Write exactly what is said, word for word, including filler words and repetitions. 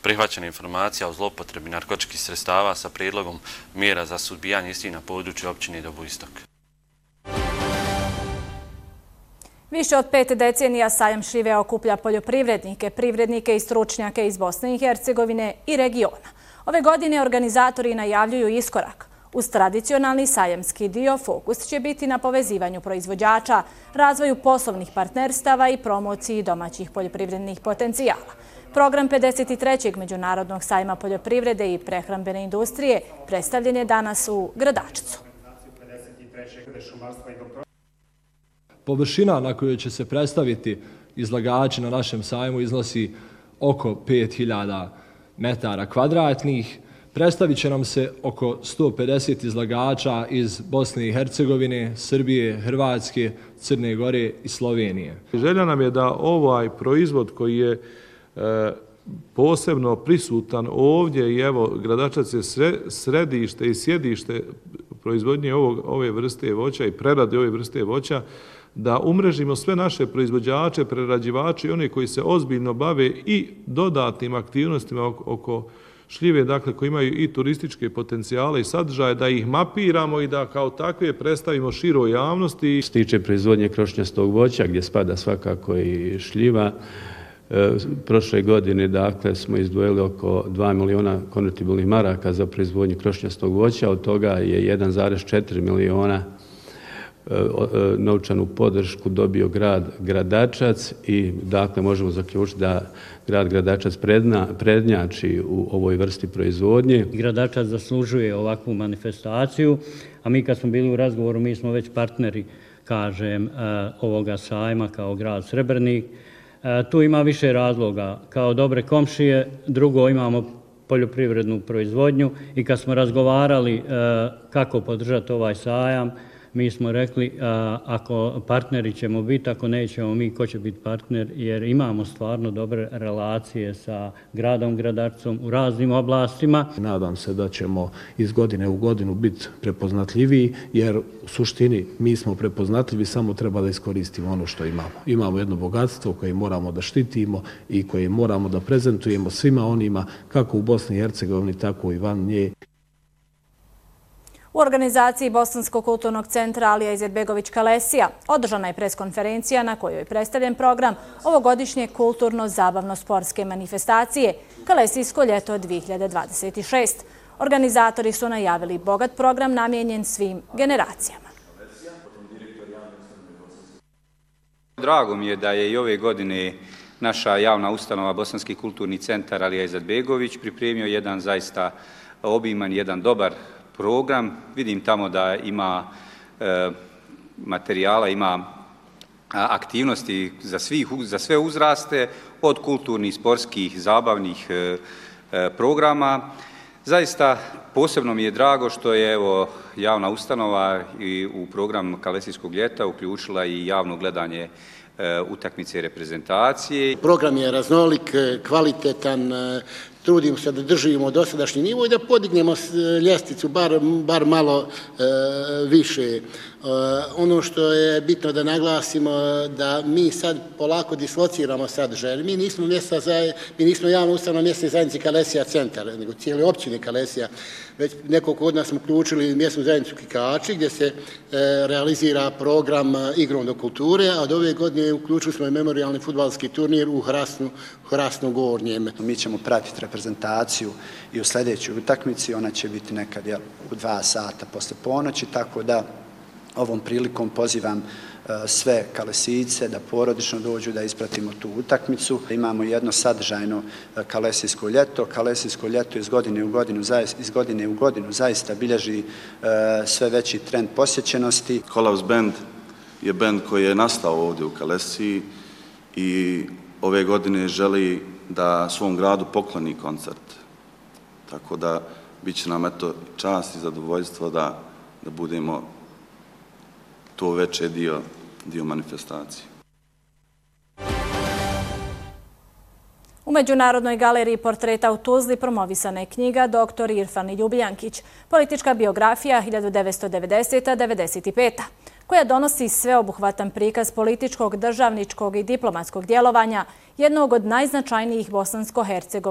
prihvaćena informacija o zloupotrebi narkotičkih sredstava sa prijedlogom mjera za suzbijanje istih na području općine Dugo Istok. Više od pet decenija sajam šljive okuplja poljoprivrednike, privrednike i stručnjake iz Bosne i Hercegovine i regiona. Ove godine organizatori najavljuju iskorak. Uz tradicionalni sajamski dio fokus će biti na povezivanju proizvođača, razvoju poslovnih partnerstava i promociji domaćih poljoprivrednih potencijala. Program pedeset trećeg Međunarodnog sajma poljoprivrede i prehrambene industrije predstavljen je danas u Gradačcu. Površina na kojoj će se predstaviti izlagači na našem sajmu iznosi oko pet hiljada metara kvadratnih. Predstavit će nam se oko sto pedeset izlagača iz Bosne i Hercegovine, Srbije, Hrvatske, Crne Gore i Slovenije. Želja nam je da ovaj proizvod koji je e, posebno prisutan ovdje i evo Gradačac je središte i sjedište proizvodnje ovog, ove vrste voća i prerade ove vrste voća, da umrežimo sve naše proizvođače, prerađivače i one koji se ozbiljno bave i dodatnim aktivnostima oko šljive, dakle, koji imaju i turističke potencijale i sadržaje, da ih mapiramo i da kao takve predstavimo široj javnosti. Što se tiče proizvodnje krošnjastog voća, gdje spada svakako i šljiva, prošle godine, dakle, smo izdvojili oko dva miliona konvertibilnih maraka za proizvodnju krošnjastog voća, od toga je jedan zarez četiri miliona novčanu podršku dobio grad Gradačac i dakle možemo zaključiti da grad Gradačac predna, prednjači u ovoj vrsti proizvodnje. Gradačac zaslužuje ovakvu manifestaciju, a mi kad smo bili u razgovoru, mi smo već partneri, kažem, ovoga sajma kao grad Srebrnik. Tu ima više razloga. Kao dobre komšije, drugo imamo poljoprivrednu proizvodnju i kad smo razgovarali kako podržati ovaj sajam, mi smo rekli ako partneri ćemo biti, ako nećemo mi, ko će biti partner, jer imamo stvarno dobre relacije sa gradom Gradačcom u raznim oblastima. Nadam se da ćemo iz godine u godinu biti prepoznatljiviji, jer u suštini mi smo prepoznatljivi, samo treba da iskoristimo ono što imamo. Imamo jedno bogatstvo koje moramo da štitimo i koje moramo da prezentujemo svima onima, kako u Bosni i Hercegovini, tako i van nje. U organizaciji Bosanskog kulturnog centra Alija Izetbegović Kalesija održana je preskonferencija na kojoj je predstavljen program ovogodišnje kulturno-zabavno-sportske manifestacije Kalesijsko ljeto dvije hiljade dvadeset šest. Organizatori su najavili bogat program namijenjen svim generacijama. Drago mi je da je i ove godine naša javna ustanova Bosanski kulturni centar Alija Izetbegović pripremio jedan zaista obiman, jedan dobar program. Vidim tamo da ima e, materijala, ima aktivnosti za, svih, za sve uzraste, od kulturnih, sportskih, zabavnih e, e, programa. Zaista posebno mi je drago što je evo, javna ustanova i u program Kalesijskog ljeta uključila i javno gledanje e, utakmice i reprezentacije. Program je raznolik, kvalitetan, trudimo se da držimo dosadašnji nivo i da podignemo ljestvicu bar, bar malo e, više. E, ono što je bitno da naglasimo da mi sad polako dislociramo sadržaj. Mi nismo, mjesta za, mi nismo javno ustanova mjesne zajednice Kalesija centar, nego cijele općine Kalesija. Već nekoliko od nas smo uključili mjesnu zajednicu Kikači gdje se e, realizira program Igrom do kulture, a od ove godine uključili smo i memorijalni fudbalski turnir u Hrasnu, Hrasnu Gornjem. Mi ćemo pratiti reprezentaciju i u sljedećoj utakmici, ona će biti nekad jel, u dva sata posle ponoći, tako da ovom prilikom pozivam uh, sve Kalesijce da porodično dođu da ispratimo tu utakmicu. Imamo jedno sadržajno uh, Kalesijsko ljeto. Kalesijsko ljeto iz godine u godinu, zaista, iz godine u godinu zaista bilježi uh, sve veći trend posjećenosti. Kolaus Band je band koji je nastao ovdje u Kalesiji i ove godine želi da svom gradu pokloni koncert. Tako da bit će nam eto čast i zadovoljstvo da, da budemo to veće dio, dio manifestacije. U Međunarodnoj galeriji portreta u Tuzli promovisana je knjiga doktor Irfan Ljubijankić, politička biografija hiljadu devetsto devedesete do devedeset pete. koja donosi sveobuhvatan prikaz političkog, državničkog i diplomatskog djelovanja jednog od najznačajnijih bosansko-hercegovačkih